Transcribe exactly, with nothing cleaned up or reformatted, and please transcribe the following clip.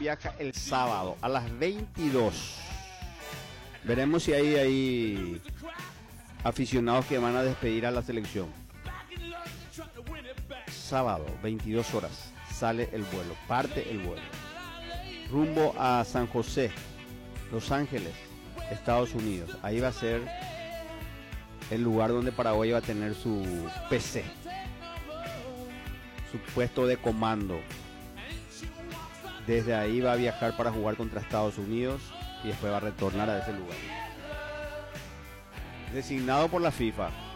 viaja el sábado a las veintidós. Veremos si hay ahí aficionados que van a despedir a la selección. Sábado, veintidós horas, sale el vuelo, parte el vuelo. Rumbo a San José, Los Ángeles, Estados Unidos. Ahí va a ser el lugar donde Paraguay va a tener su P C, su puesto de comando. Desde ahí va a viajar para jugar contra Estados Unidos y después va a retornar a ese lugar. Designado por la FIFA.